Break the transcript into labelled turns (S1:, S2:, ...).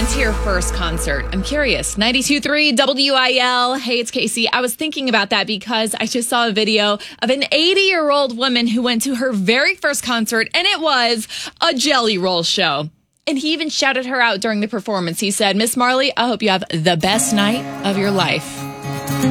S1: went to your first concert? I'm curious. 92.3 WIL. Hey, it's Casey. I was thinking about that because I just saw a video of an 80-year-old woman who went to her very first concert, and it was a Jelly Roll show. And he even shouted her out during the performance. He said, "Miss Marley, I hope you have the best night of your life."